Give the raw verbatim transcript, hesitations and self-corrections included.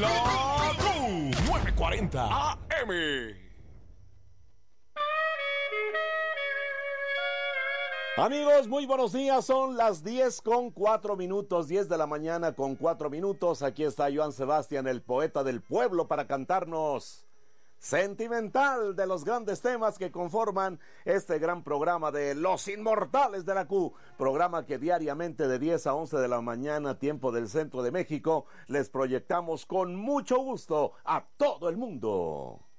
La Q nueve cuarenta A M. Amigos, muy buenos días, son las diez con cuatro minutos, diez de la mañana con cuatro minutos, aquí está Joan Sebastián, el poeta del pueblo, para cantarnos Sentimental, de los grandes temas que conforman este gran programa de Los Inmortales de la Q, programa que diariamente de diez a once de la mañana, tiempo del centro de México, les proyectamos con mucho gusto a todo el mundo.